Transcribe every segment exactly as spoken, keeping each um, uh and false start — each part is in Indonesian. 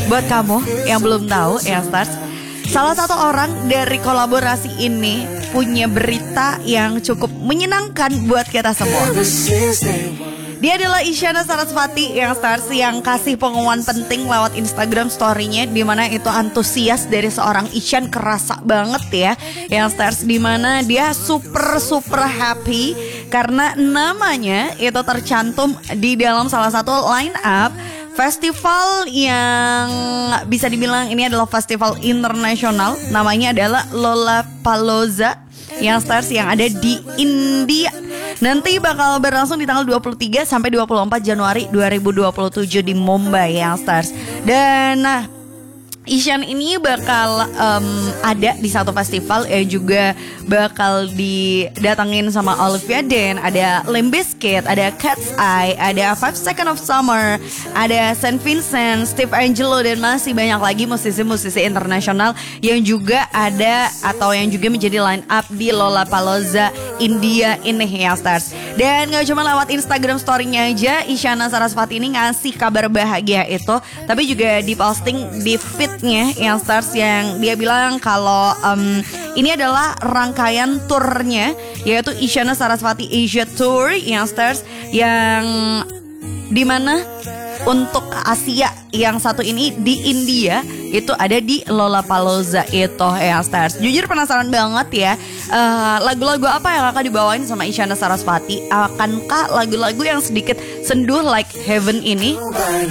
Buat kamu yang belum tahu ya Stars, salah satu orang dari kolaborasi ini punya berita yang cukup menyenangkan buat kita semua. Dia adalah Isyana Sarasvati yang Stars yang kasih pengumuman penting lewat Instagram story-nya, dimana itu antusias dari seorang Isyan kerasa banget ya yang Stars, dimana dia super super happy karena namanya itu tercantum di dalam salah satu line up festival yang bisa dibilang ini adalah festival internasional. Namanya adalah Lollapalooza yang Stars yang ada di India. Nanti bakal berlangsung di tanggal dua puluh tiga sampai dua puluh empat Januari dua ribu dua puluh tujuh di Mumbai yang Stars. Dan nah, Isyan ini bakal um, ada di satu festival yang juga bakal didatengin sama Olivia Dean, ada Limp Bizkit, ada Cat's Eye, ada Five Seconds of Summer, ada Saint Vincent, Steve Angelo, dan masih banyak lagi musisi-musisi internasional yang juga ada atau yang juga menjadi line up di Lollapalooza India ini ya Stars. Dan gak cuma lewat Instagram story-nya aja Isyana Sarasvati ini ngasih kabar bahagia itu, tapi juga diposting di feed-nya yang Stars, yang dia bilang kalau um, ini adalah rangkaian turnya, yaitu Isyana Sarasvati Asia Tour yang Stars, yang dimana untuk Asia yang satu ini di India itu ada di Lollapalooza itu ya Stars. Jujur penasaran banget ya, uh, lagu-lagu apa yang akan dibawain sama Isyana Sarasvati. Akankah lagu-lagu yang sedikit senduh like Heaven ini,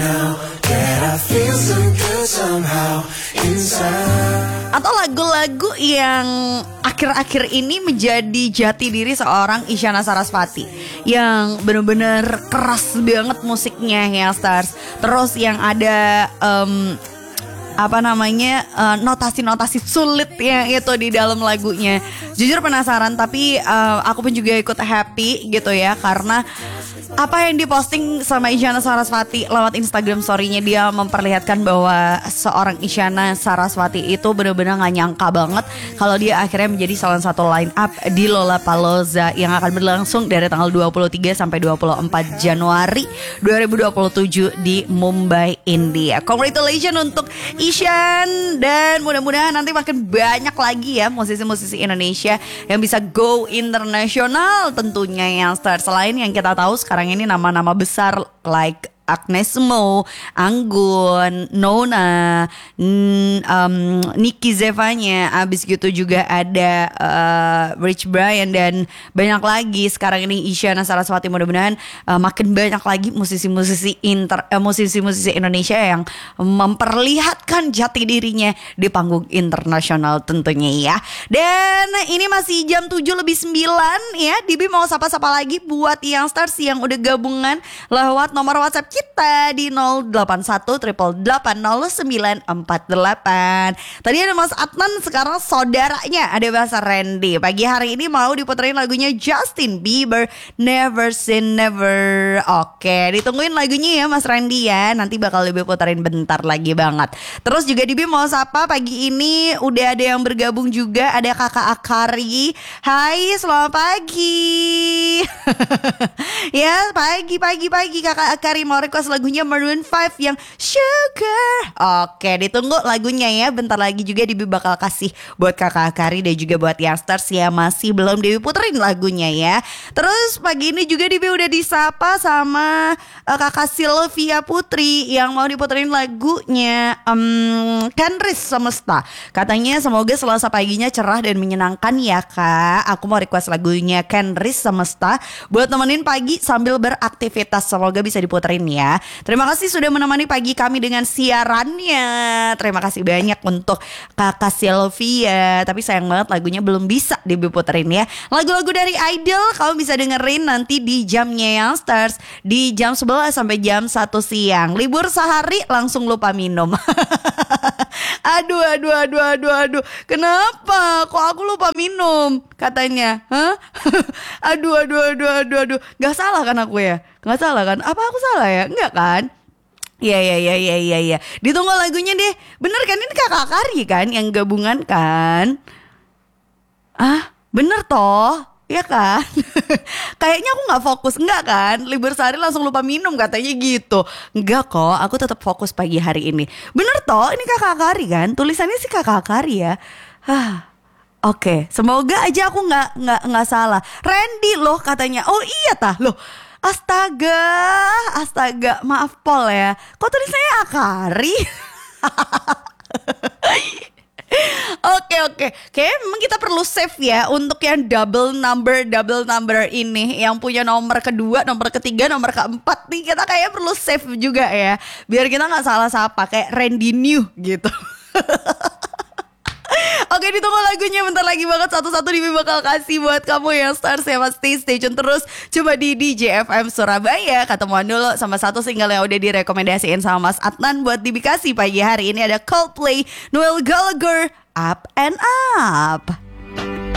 atau lagu-lagu yang akhir-akhir ini menjadi jati diri seorang Isyana Sarasvati yang benar-benar keras banget musiknya ya Stars. Terus yang ada um, apa namanya uh, notasi-notasi sulit yang itu di dalam lagunya. Jujur penasaran, tapi uh, aku pun juga ikut happy gitu ya, karena apa yang diposting sama Isyana Sarasvati lewat Instagram story-nya, dia memperlihatkan bahwa seorang Isyana Sarasvati itu benar-benar gak nyangka banget kalau dia akhirnya menjadi salah satu line up di Lollapalooza yang akan berlangsung dari tanggal dua puluh tiga sampai dua puluh empat Januari dua ribu dua puluh tujuh di Mumbai, India. Congratulations untuk Isyan, dan mudah-mudahan nanti makin banyak lagi ya musisi-musisi Indonesia yang bisa go internasional tentunya yang Stars. Selain yang kita tahu sekarang ini nama-nama besar like Agnes Mo, Anggun, Nona, n- um, Nicky Zevanya, abis gitu juga ada uh, Rich Brian, dan banyak lagi. Sekarang ini Isyana Sarasvati, mudah-mudahan uh, makin banyak lagi musisi-musisi inter, uh, musisi-musisi Indonesia yang memperlihatkan jati dirinya di panggung internasional tentunya ya. Dan ini masih jam tujuh lebih sembilan ya. Dibi mau sapa-sapa lagi buat yang Stars yang udah gabungan lewat nomor WhatsApp kita di nol delapan satu delapan delapan nol sembilan empat delapan. Tadi ada Mas Adnan, sekarang saudaranya ada Mas Randy. Pagi hari ini mau diputerin lagunya Justin Bieber, Never Say Never. Oke, ditungguin lagunya ya Mas Randy ya. Nanti bakal lebih puterin bentar lagi banget. Terus juga Dibi mau sapa pagi ini udah ada yang bergabung juga, ada Kakak Akari. Hai, selamat pagi. Ya, pagi pagi pagi Kakak Akari mau request lagunya Maroon five yang Sugar. Oke, ditunggu lagunya ya. Bentar lagi juga Dibi bakal kasih buat Kakak Akari dan juga buat Youngsters ya masih belum Dibi puterin lagunya ya. Terus pagi ini juga Dibi udah disapa sama uh, Kakak Sylvia Putri yang mau diputerin lagunya um, Kenris Semesta. Katanya semoga Selasa paginya cerah dan menyenangkan ya Kak. Aku mau request lagunya Kenris Semesta buat temenin pagi sambil beraktivitas. Semoga bisa diputerin ya. Terima kasih sudah menemani pagi kami dengan siarannya. Terima kasih banyak untuk Kakak Sylvia. Tapi sayang banget lagunya belum bisa diputerin ya. Lagu-lagu dari Idol kamu bisa dengerin nanti di jamnya Youngsters di jam sebelas sampai jam satu siang. Libur sehari langsung lupa minum. Aduh, aduh, aduh, aduh, aduh. Kenapa? Kok aku lupa minum? Katanya. Hah? Aduh, aduh, aduh, aduh, aduh. Gak salah kan aku ya? Gak salah kan? Apa aku salah ya? Enggak kan? Iya, iya, iya, iya, iya, iya. Ditunggu lagunya deh. Bener kan? Ini Kakak Kari kan? Yang gabungan kan? Ah, bener toh? ya kan? Kayaknya aku gak fokus, enggak kan? Libur sehari langsung lupa minum katanya gitu. Enggak kok, aku tetap fokus pagi hari ini. Bener toh, ini Kakak Akari kan? Tulisannya sih Kakak Akari ya. Hah. Oke, semoga aja aku nggak nggak nggak salah. Randy loh katanya. Oh iya tah loh. Astaga, astaga. Maaf Pol ya. Kok tulisannya Akari? Oke oke, kayaknya memang kita perlu save ya untuk yang double number double number ini, yang punya nomor kedua, nomor ketiga, nomor keempat nih kita kayak perlu save juga ya, biar kita nggak salah sapa kayak Randy New gitu. Oke, ditunggu lagunya bentar lagi banget. Satu-satu Dimi bakal kasih buat kamu yang stars ya. Stay stay tune terus. Coba di D J F M Surabaya. Ketemuan dulu sama satu single yang udah direkomendasiin sama Mas Adnan buat Dimi kasih pagi hari ini. Ada Coldplay, Noel Gallagher, Up and Up.